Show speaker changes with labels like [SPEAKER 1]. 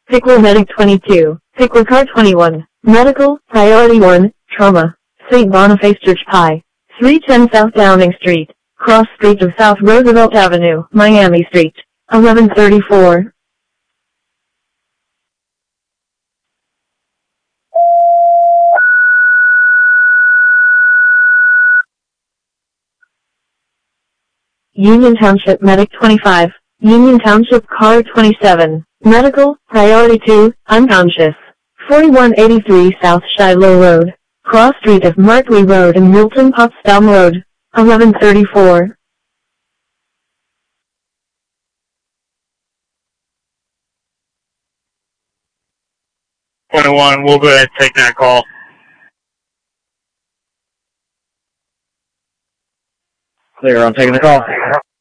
[SPEAKER 1] Pickler Medic 22, Pickler Car 21, Medical, Priority 1, Trauma, St. Boniface Church Pi, 310 South Downing Street, Cross Street of South Roosevelt Avenue, Miami Street, 1134. Union Township Medic 25, Union Township Car 27, Medical, Priority 2, unconscious, 4183 South Shiloh Road, Cross Street of Martley Road and Milton Potsdam Road, 1134.
[SPEAKER 2] We'll go ahead and take that call.
[SPEAKER 3] Clear, I'm taking the call.